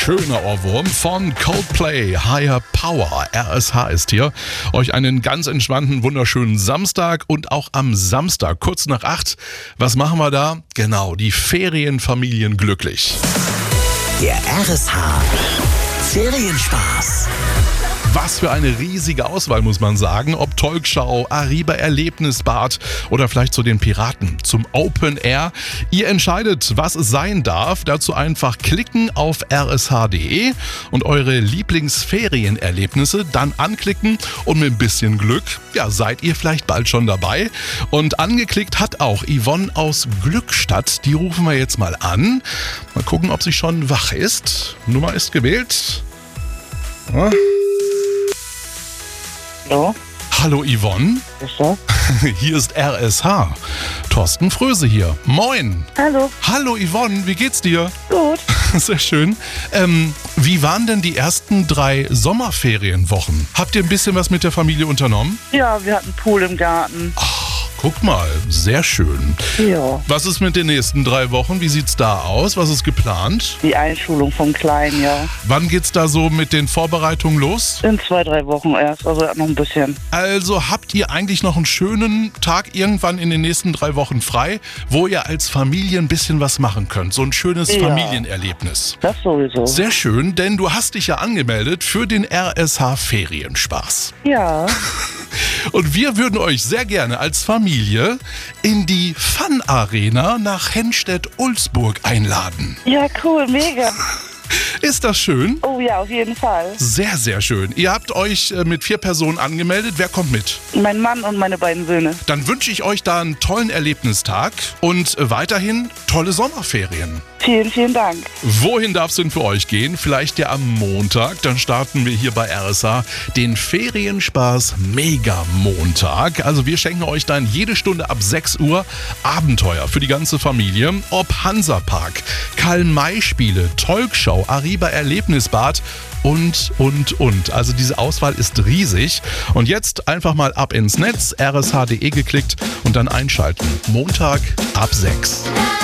schöner Ohrwurm von Coldplay, Higher Power. RSH ist hier. Euch einen ganz entspannten, wunderschönen Samstag und auch am Samstag, kurz nach 8. Was machen wir da? Genau, die Ferienfamilien glücklich. Der RSH Ferienspaß. Was für eine riesige Auswahl, muss man sagen. Ob Talkshow, Ariba Erlebnisbad oder vielleicht zu den Piraten, zum Open Air. Ihr entscheidet, was es sein darf. Dazu einfach klicken auf rsh.de und eure Lieblingsferienerlebnisse dann anklicken. Und mit ein bisschen Glück, ja, seid ihr vielleicht bald schon dabei. Und angeklickt hat auch Yvonne aus Glückstadt. Die rufen wir jetzt mal an. Mal gucken, ob sie schon wach ist. Nummer ist gewählt. Ja. Hallo? Hallo Yvonne, Ist das? hier ist RSH. Thorsten Fröse hier. Moin. Hallo. Hallo Yvonne, wie geht's dir? Gut. Sehr schön. Wie waren denn die ersten 3 Sommerferienwochen? Habt ihr ein bisschen was mit der Familie unternommen? Ja, wir hatten Pool im Garten. Guck mal, sehr schön. Ja. Was ist mit den nächsten 3 Wochen? Wie sieht's da aus? Was ist geplant? Die Einschulung vom Kleinen, ja. Wann geht's da so mit den Vorbereitungen los? In 2-3 Wochen erst, also noch ein bisschen. Also habt ihr eigentlich noch einen schönen Tag irgendwann in den nächsten 3 Wochen frei, wo ihr als Familie ein bisschen was machen könnt. So ein schönes Ja. Familienerlebnis. Das sowieso. Sehr schön, denn du hast dich ja angemeldet für den RSH Ferienspaß. Ja. Und wir würden euch sehr gerne als Familie in die Fun Arena nach Henstedt-Ulzburg einladen. Ja, cool, mega. Ist das schön? Oh ja, auf jeden Fall. Sehr, sehr schön. Ihr habt euch mit 4 Personen angemeldet. Wer kommt mit? Mein Mann und meine beiden Söhne. Dann wünsche ich euch da einen tollen Erlebnistag und weiterhin tolle Sommerferien. Vielen, vielen Dank. Wohin darf es denn für euch gehen? Vielleicht ja am Montag. Dann starten wir hier bei RSH den Ferienspaß Mega Montag. Also wir schenken euch dann jede Stunde ab 6 Uhr Abenteuer für die ganze Familie. Ob Hansapark, Karl-May-Spiele, Talkshow, Ariba Erlebnisbad und. Also diese Auswahl ist riesig. Und jetzt einfach mal ab ins Netz, rsh.de geklickt und dann einschalten. Montag ab 6.